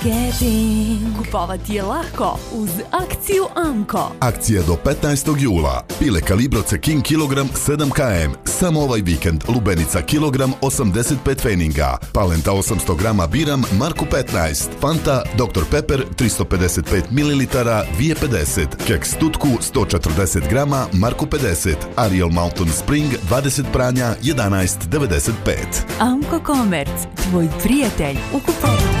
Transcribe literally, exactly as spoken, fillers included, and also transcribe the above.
Marketing. Kupovati je lako uz akciju Amko. Akcija do petnaestog jula. Pile Kalibroce King kilogram sedam kilogramova. Samo ovaj vikend lubenica kilogram osamdeset pet pfeninga. Palenta osamsto grama biram Marku petnaest. Fanta doktor Pepper tristo pedeset pet mililitara dvije pedeset. Keks Tutku sto četrdeset grama Marku pedeset. Ariel Mountain Spring dvadeset pranja jedanaest devedeset pet. Amko Komerc, tvoj prijatelj u kupovini.